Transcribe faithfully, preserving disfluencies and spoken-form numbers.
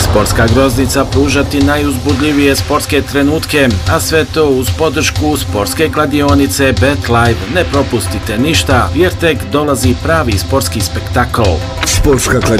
Sportska groznica pružati najuzbudljivije sportske trenutke, a sve to uz podršku sportske kladionice BetLive. Ne propustite ništa, jer tek dolazi pravi sportski spektakl. Sportska